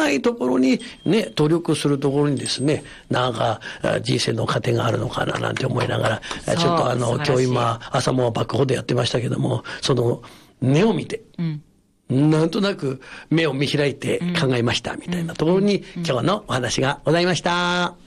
ないところにね、努力するところにですね、なんか人生の糧があるのかななんて思いながら、ちょっと今日今、朝もバックホでやってましたけども、その目を見て、なんとなく目を見開いて考えましたみたいなところに今日のお話がございました。